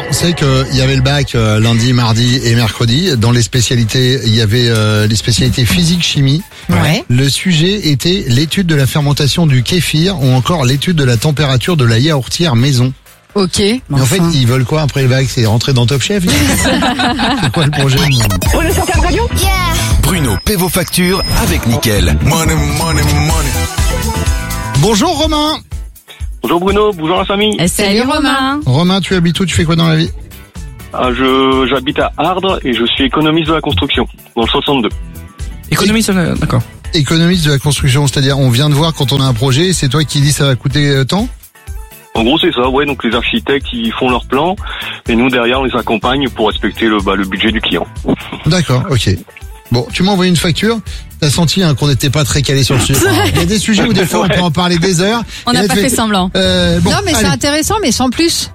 c'est qu'il y avait le bac lundi, mardi et mercredi. Dans les spécialités, il y avait les spécialités physique-chimie. Ouais. Le sujet était l'étude de la fermentation du kéfir ou encore l'étude de la température de la yaourtière maison. Ok. Mais en fait, ils veulent quoi après le bac? C'est rentrer dans Top Chef? C'est quoi le projet? Bruno paie vos factures avec Nickel. Money, money, money. Bonjour Romain. Bonjour Bruno, bonjour la famille. Salut Romain. Romain, tu habites où? Tu fais quoi dans la vie? J'habite à Ardres et je suis économiste de la construction, dans le 62. Économiste, d'accord. Économiste de la construction, c'est-à-dire on vient de voir quand on a un projet, c'est toi qui dis ça va coûter tant? En gros c'est ça, ouais, donc les architectes ils font leur plan et nous derrière on les accompagne pour respecter le budget du client. D'accord, ok. Bon, tu m'as envoyé une facture, t'as senti qu'on n'était pas très calé sur le sujet. Il y a des sujets où des fois on peut en parler des heures. On n'a pas fait semblant. Bon, non, mais c'est allez. intéressant, mais sans plus.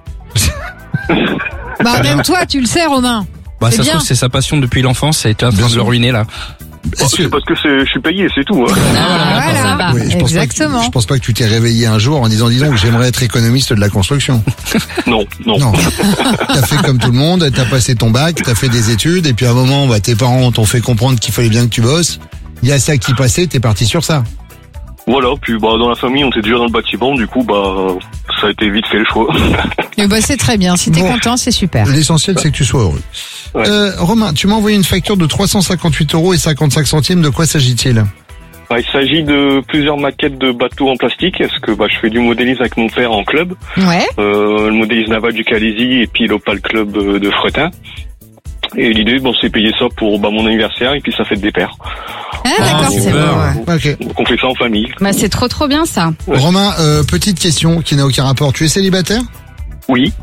Bah, même toi, tu le sais, Romain. Bah, C'est ça se bien. trouve, c'est sa passion depuis l'enfance et tu es en train de le ruiner, là. Est-ce que- C'est parce que je suis payé, c'est tout. Hein. Voilà, ça va. Oui, je pense exactement. Pas que, je pense pas que tu t'es réveillé un jour en disant dis donc j'aimerais être économiste de la construction. Non. Non. T'as fait comme tout le monde, t'as passé ton bac, t'as fait des études et puis à un moment tes parents t'ont fait comprendre qu'il fallait bien que tu bosses. Il y a ça qui passait, t'es parti sur ça. Voilà, puis dans la famille on était déjà dans le bâtiment, du coup ça a été vite fait le choix. Mais bah, c'est très bien. Si t'es Bon. content, c'est super. L'essentiel c'est que tu sois heureux. Ouais. Romain, tu m'as envoyé une facture de 358,55 €. De quoi s'agit-il? Il s'agit de plusieurs maquettes de bateaux en plastique, parce que je fais du modélisme avec mon père en club, Ouais. le modélisme naval du Calaisis et puis l'Opal Club de Fretin. Et l'idée, c'est payer ça pour mon anniversaire et puis ça fait des pairs. Ah, d'accord, c'est super. bon. Ouais. Ok. Donc on fait ça en famille. Bah, c'est trop bien ça. Ouais. Romain, petite question qui n'a aucun rapport. Tu es célibataire? Oui.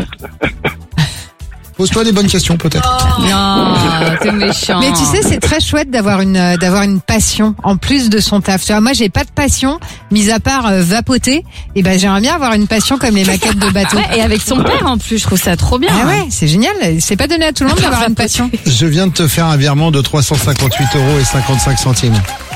Pose-toi des bonnes questions peut-être. Non, t'es méchant. Mais tu sais, c'est très chouette d'avoir une passion en plus de son taf. Tu vois, moi, j'ai pas de passion, mis à part vapoter. Et ben, j'aimerais bien avoir une passion comme les maquettes de bateaux. Ouais, et avec son père en plus, je trouve ça trop bien. Ah ouais, c'est génial. C'est pas donné à tout le monde d'avoir une passion. Je viens de te faire un virement de 358,55 €.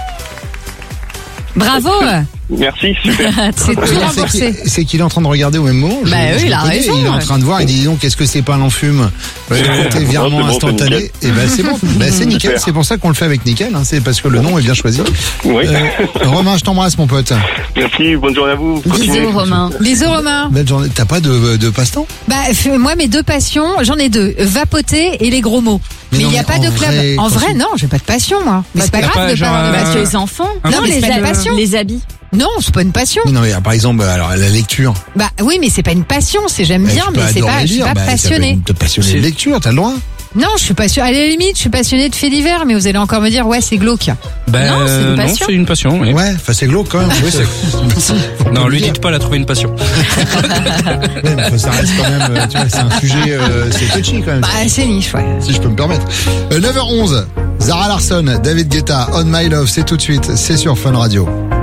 Bravo. Merci, super. C'est tout remboursé. C'est qu'il est en train de regarder au même moment. Bah oui, le il a connais, raison, Il est en ouais. train de voir, il dit dis donc, est-ce que c'est pas l'enfume? Oui, Côté virement c'est bon, c'est instantané. nickel. Et ben c'est bon. C'est nickel. Super. C'est pour ça qu'on le fait avec nickel. C'est parce que le nom est bien choisi. Oui. Romain, je t'embrasse mon pote. Merci, bonne journée à vous. Continuez. Bisous Romain. Bisous, Romain. Belle journée. T'as pas de passe-temps? Bah, moi, mes deux passions, j'en ai deux. Vapoter et les gros mots. Mais Mais non, il n'y a mais pas en de club. vrai, En quand vrai, tu- non, j'ai pas de passion, moi. Mais c'est pas t'as grave pas de genre, pas avoir de Parce que passion. les enfants. Non, mais c'est pas une passion. Les habits. Non, c'est pas une passion. Mais non, mais par exemple, alors la lecture. Bah oui, mais c'est pas une passion. J'aime bien, Tu mais peux c'est adorer pas, je suis lire. pas passionnée. T'es passionné de lecture, t'as le droit. Non, je suis passionnée. À la limite, je suis passionnée de faits divers, mais vous allez encore me dire, ouais, c'est glauque. Ben, Non, c'est une passion. c'est une passion, oui. Ouais, enfin c'est glauque quand même. Oui, c'est. Non, lui dites pas, elle a trouvé une passion. Ouais, mais ça reste quand même. Tu vois, c'est un sujet, c'est touchy quand même. Bah, c'est niche, ouais. Si je peux me permettre. 9h11, Zara Larsson, David Guetta, On My Love, c'est tout de suite, c'est sur Fun Radio.